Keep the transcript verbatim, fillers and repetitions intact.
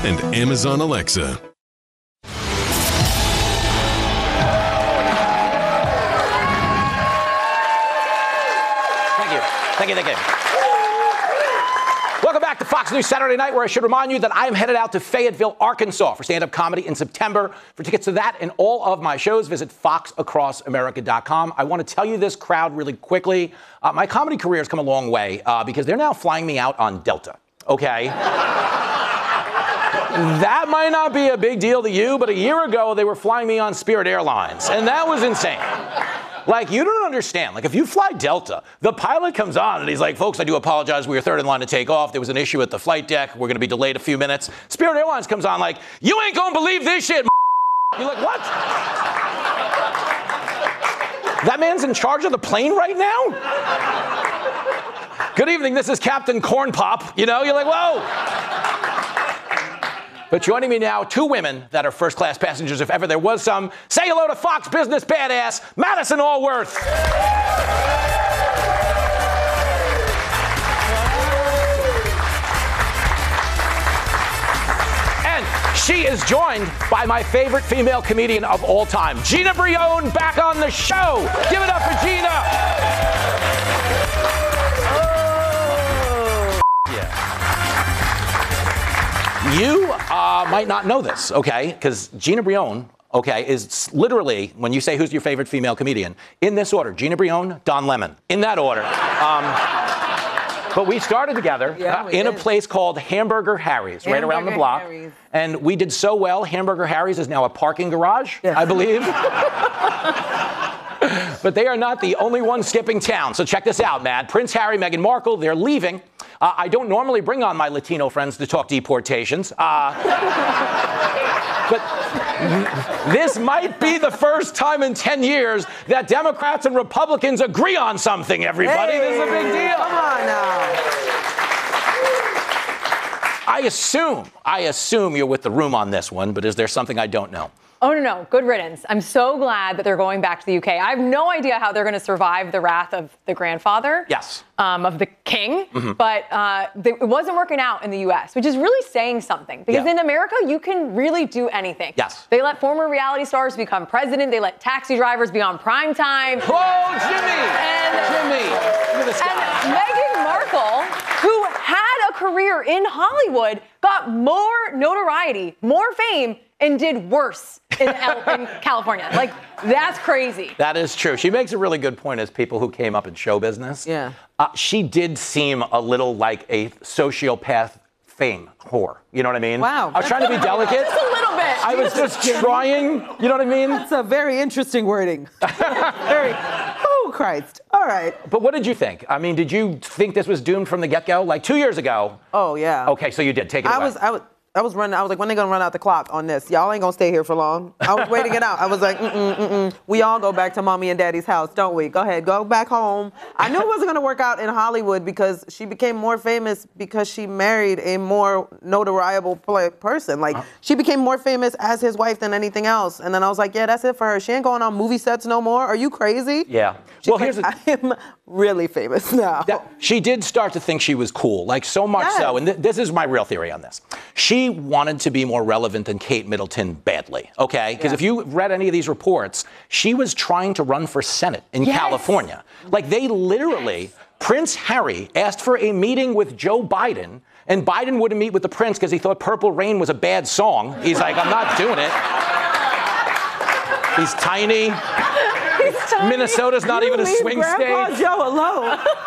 and Amazon Alexa. Thank you. Thank you, thank you. Welcome back to Fox News Saturday Night, where I should remind you that I am headed out to Fayetteville, Arkansas for stand-up comedy in September. For tickets to that and all of my shows, visit fox across america dot com. I want to tell you this crowd really quickly. Uh, my comedy career has come a long way uh, because they're now flying me out on Delta, okay? That might not be a big deal to you, but a year ago, they were flying me on Spirit Airlines, and that was insane. Like, you don't understand. Like, if you fly Delta, the pilot comes on and he's like, folks, I do apologize. We were third in line to take off. There was an issue at the flight deck. We're going to be delayed a few minutes. Spirit Airlines comes on like, you ain't going to believe this shit, You're like, what? That man's in charge of the plane right now? Good evening, this is Captain Corn Pop. You know, you're like, whoa. But joining me now, two women that are first-class passengers, if ever there was some. Say hello to Fox Business badass, Madison Allworth. And she is joined by my favorite female comedian of all time, Gina Brillon, back on the show. Give it up for Gina. Oh. Yeah. You uh, might not know this, okay? Because Gina Brillon, okay, is literally, when you say who's your favorite female comedian, in this order, Gina Brillon, Don Lemon, in that order. Um, but we started together yeah, uh, we in did. a place called Hamburger Harry's, Hamburger right around the block. Harry's. And we did so well, Hamburger Harry's is now a parking garage, yeah. I believe. But they are not the only ones skipping town. So check this out, Matt. Prince Harry, Meghan Markle, they're leaving. Uh, I don't normally bring on my Latino friends to talk deportations. Uh, but this might be the first time in ten years that Democrats and Republicans agree on something, everybody. Hey, this is a big deal. Come on now. I assume, I assume you're with the room on this one, but is there something I don't know? Oh, no, no. Good riddance. I'm so glad that they're going back to the U K. I have no idea how they're going to survive the wrath of the grandfather. Yes. Um, of the king. Mm-hmm. But uh, they, it wasn't working out in the U S, which is really saying something. Because yeah. in America, you can really do anything. Yes. They let former reality stars become president. They let taxi drivers be on prime time. Oh, Jimmy! And, Jimmy! Look at this guy. And Meghan Markle, who had a career in Hollywood, got more notoriety, more fame, and did worse in, in California. Like, that's crazy. That is true. She makes a really good point as people who came up in show business. Yeah. Uh, she did seem a little like a sociopath fame whore. You know what I mean? Wow. I was trying to be delicate. Just a little bit. I was just trying. You know what I mean? That's a very interesting wording. Very. Oh, Christ. All right. But what did you think? I mean, did you think this was doomed from the get-go? Like two years ago. Oh, yeah. Okay, so you did. Take it I away. was, I was, I was running. I was like, when they gonna run out the clock on this? Y'all ain't gonna stay here for long. I was waiting it out. I was like, mm-mm, mm-mm. We all go back to mommy and daddy's house, don't we? Go ahead, go back home. I knew it wasn't gonna work out in Hollywood because she became more famous because she married a more notoriable pl- person. Like, she became more famous as his wife than anything else. And then I was like, yeah, that's it for her. She ain't going on movie sets no more. Are you crazy? Yeah. She's well, like, here's the... I am really famous now. That, she did start to think she was cool, like so much Yes. so, and th- this is my real theory on this. She wanted to be more relevant than Kate Middleton badly, okay? Because Yeah. if you read any of these reports, she was trying to run for Senate in Yes. California. Like, they literally, yes. Prince Harry asked for a meeting with Joe Biden, and Biden wouldn't meet with the prince because he thought Purple Rain was a bad song. He's like, I'm not doing it. He's tiny. He's tiny. Minnesota's not You even a leave swing Grandpa state. Joe alone.